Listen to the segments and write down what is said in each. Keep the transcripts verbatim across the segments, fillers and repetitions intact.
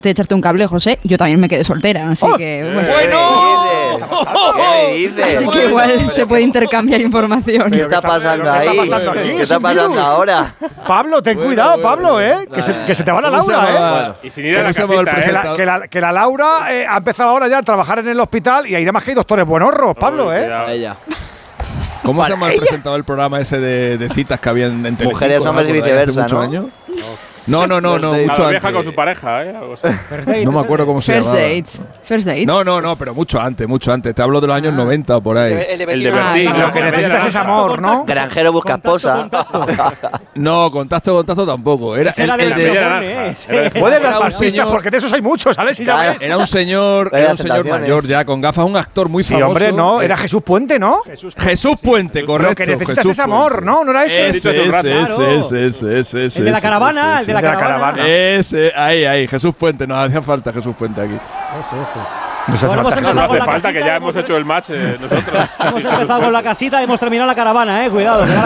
echarte un cable, José, yo también me quedé soltera, así ¡Oh! que... Eh, Bueno, ¿Qué dices? así que igual se puede intercambiar información. ¿Qué está pasando ahí? ¿Qué está pasando aquí? ¿Qué está Es un pasando virus. ahora? Pablo, ten Bueno, cuidado, bueno, Pablo, bueno. ¿eh? Que se, que se te va la ¿Cómo se Laura, llama? ¿eh? Y sin ir a la ¿Cómo se llama el casita, Que ¿eh? la, que la- que la Laura eh, ha empezado ahora ya a trabajar en el hospital y ahí nada más que hay doctores buenorros, Pablo, Uy, ¿eh? cuidado. A ella. ¿Cómo se llama el presentador del programa ese de, de citas que había en, en Telecinco? Mujeres, hombres y ¿no? Por ahí hace viceversa, muchos ¿no? años? No, no, no, no, First mucho A la vieja antes. con su pareja, ¿eh? Algo así. No me acuerdo cómo se First llamaba. dates. First dates. No, no, no, pero mucho antes, mucho antes. Te hablo de los años noventa o por ahí. El de Bertín. Ah, Lo que necesitas es amor, ¿no? Granjero busca esposa. No, contacto, contacto tampoco. Era Ese el, era el La del de- media Leopold, naranja. ¿eh? Era de- Puedes Era dar un más pistas señor- porque de esos hay muchos, ¿sabes? Si ya Claro. ves. Era un señor, Vaya era un señor tentaciones. mayor ya, con gafas, un actor muy Sí, famoso. hombre, no, era Jesús Puente, ¿no? Jesús Puente, correcto. Lo que necesitas Jesús es amor, Puente. ¿no? ¿No era ese? Dicho hace Ese, un rato. ese, Claro. ese, ese, ese, ese, El de la ese, caravana, ese, el de la el de la caravana. caravana. Ese, ahí, ahí, Jesús Puente, nos hacía falta Jesús Puente aquí. Ese, ese. No se hace Bueno, falta hemos Jesús. No empezado hace con la falta, que casita, ya hemos hecho el match eh, nosotros. Hemos empezado con la casita y hemos terminado la caravana, eh. Cuidado, que va la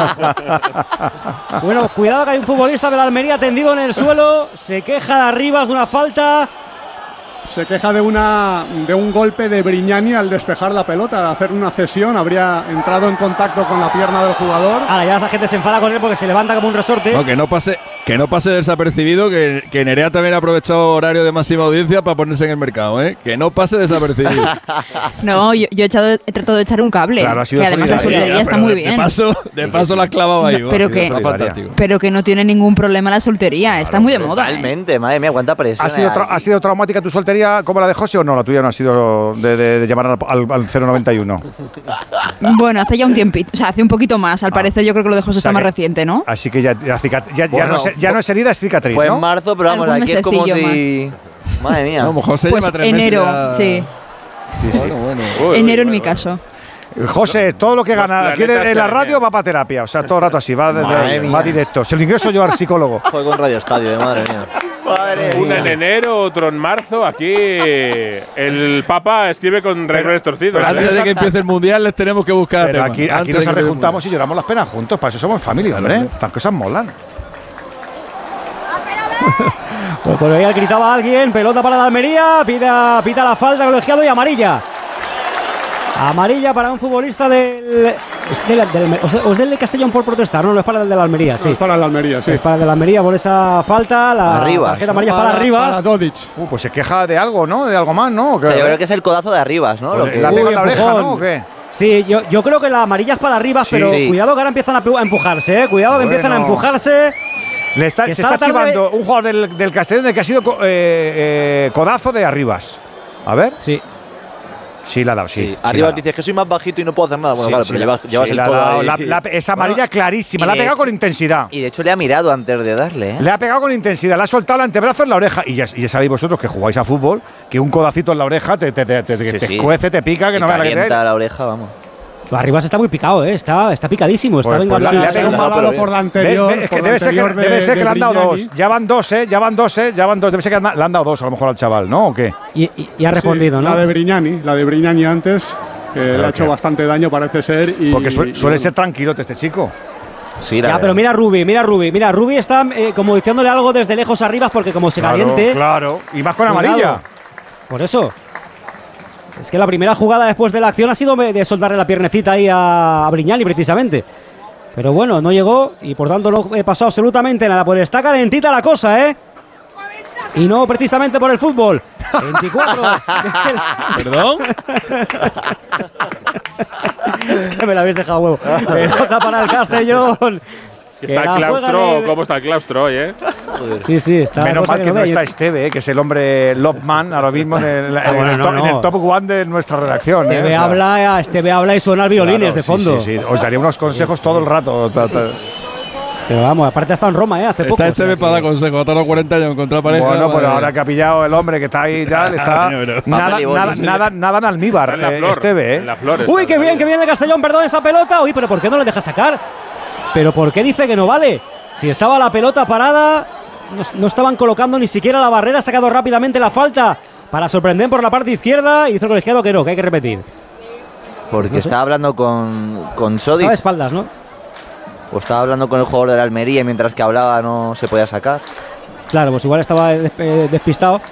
cosa. Bueno, cuidado que hay un futbolista de la Almería tendido en el suelo. Se queja de Arribas de una falta. Se queja de una de un golpe de Brignani al despejar la pelota, al hacer una cesión, habría entrado en contacto con la pierna del jugador. Ahora ya esa gente se enfada con él porque se levanta como un resorte. No, que no pase, que no pase desapercibido, que, que Nerea también ha aprovechado horario de máxima audiencia para ponerse en el mercado, ¿eh? Que no pase desapercibido. No, yo, yo he, echado, he tratado de echar un cable. Claro, ha sido que además la solidaria, soltería está Pero muy de, bien. De paso, de paso la has clavado ahí. No, ¿no? pero Sí, que- está Solidaria. fantástico. Pero que no tiene ningún problema la soltería. está muy de moda. ¿eh? Totalmente, madre mía, cuánta presión. ¿Ha sido, tra- ¿Ha sido traumática tu soltería como la de José o no? La tuya no ha sido de, de- de llamar al, al, al cero noventa y uno. Bueno, hace ya un tiempito. O sea, hace un poquito más. Al parecer, yo creo que lo de José está sea más que- reciente, ¿no? Así que ya, ya, cicat- ya, ya Bueno, no, es, ya no es herida, es cicatriz, Fue ¿no? en marzo, pero vamos, Algún aquí es como mesecillo si. Madre mía. Vamos, José Pues lleva tres enero, meses ya- sí. Sí, sí. Bueno, bueno. Uy, Enero uy, en mi uy, caso. José, todo lo que Los gana aquí en planetas en la se radio alinean. va para terapia. O sea, todo el rato así, va, de- de- Madre va mía. directo. Si lo ingreso yo al psicólogo. Fue con Radio Estadio, de madre mía. Madre Uno en enero, otro en marzo. Aquí el Papa escribe con renglones torcidos. Pero antes ¿eh? de que empiece el mundial les tenemos que buscar Pero tema. aquí, Antes aquí de nos que empiece el rejuntamos y lloramos las penas juntos. Para eso somos familia, hombre. Estas cosas molan. Pues por ahí gritaba alguien, pelota para la Almería, pita, pita la falta, colegiado y amarilla. Amarilla para un futbolista del. es del, del- o sea, o es del de Castellón por protestar, no, no es para el de la Almería, sí. No, es para la Almería, sí. Es para el de la Almería por esa falta, la Arribas. tarjeta amarilla es para Arribas. Para Dodic. Uh, pues se queja de algo, ¿no? De algo más, ¿no? O sea, yo creo que es el codazo de Arribas, ¿no? Lo Pues que- la pega en la Uy, oreja, empujón. ¿no? ¿O qué? Sí, yo, yo creo que la amarilla es para Arribas, Sí. pero Sí. cuidado que ahora empiezan a, pu- a empujarse, ¿eh? Cuidado que Bueno. empiezan a empujarse. Le está, Que se está está la tarde- chivando un jugador del, del Castellón de que ha sido co- eh, eh, codazo de Arribas. A ver. Sí. Sí, la ha dado, sí. Sí, sí, la arriba ha dado. dices que soy más bajito y no puedo hacer nada. Bueno, Sí, claro, sí, pero la- llevas, llevas sí, el la ha codo dado. ahí. La- la- esa amarilla clarísima, y la ha de pegado hecho- con intensidad. Y de hecho le ha mirado antes de darle, ¿eh? Le ha pegado con intensidad, le ha soltado el antebrazo en la oreja. Y ya, y ya sabéis vosotros que jugáis a fútbol, que un codacito en la oreja te, te, te, te, Sí, te sí. cuece, te pica, que Y no veas la que te calienta la oreja, vamos. Arribas está muy picado, ¿eh? Está, está picadísimo. Está Pues- venga, pues la- bla, le ha bla, pegado bla, un bla. Malvado por la anterior. Ve- ve- es que por la debe ser que, anterior de- debe ser que de le han dado Brignani. dos. Ya van dos, ¿eh? Ya van dos, ¿eh? Ya van dos. Debe ser que le han dado dos a lo mejor al chaval, ¿no? ¿O qué? Y, y- y ha respondido, Sí, ¿no? La de Brignani, la de Brignani antes, que le ha hecho que- bastante daño, parece ser. Y, Porque suele, y- suele ser tranquilote este chico. Sí, la Ya, verdad. pero mira a Rubi, mira a Rubi, mira, Rubi está eh, como diciéndole algo desde lejos arriba porque como se Claro, caliente, claro. Y más con Cuidado. amarilla. por eso. Es que la primera jugada después de la acción ha sido de soltarle la piernecita ahí a, a Brignani precisamente. Pero bueno, no llegó y por tanto no eh, pasó absolutamente nada. Pues está calentita la cosa, ¿eh? Y no precisamente por el fútbol. veinticuatro. ¿Perdón? Es que me la habéis dejado huevo. Pelota para el Castellón. Es que Que está el la claustro, juegan el- ¿cómo está el claustro hoy, eh? Sí, sí, está. la Menos cosa mal que no ve. está Esteve, eh, que es el hombre Lobman ahora mismo en el, en bueno, el no, top, en no. el top one de nuestra redacción. eh, Este o ve sea, habla, este ve habla y suena violines claro, de sí, fondo. Sí, sí, Os daría unos consejos todo el rato. Ta- ta- Pero vamos, aparte ha estado en Roma, ¿eh? Hace poco. Está o este sea vez para dar que- consejos. Ha tardado cuarenta años en encontrar pareja. Bueno, pero vale. ahora que ha pillado el hombre que está ahí y tal, está Pero- nada, Papel y nada, bolis. nada, nada en almíbar, Está en la eh, flor. Esteve, En ¿eh? la flor está Uy, qué bien, todavía. qué bien el Castellón, perdón, esa pelota. Uy, pero ¿por qué no le deja sacar? ¿Pero por qué dice que no vale? Si estaba la pelota parada, no, no estaban colocando ni siquiera la barrera, ha sacado rápidamente la falta para sorprender por la parte izquierda y dice el colegiado que no, que hay que repetir. Porque No sé. estaba hablando con, con Estaba Sodic. de espaldas, ¿no? O estaba hablando con el jugador de la Almería y mientras que hablaba no se podía sacar. Claro, pues igual estaba des- eh, despistado.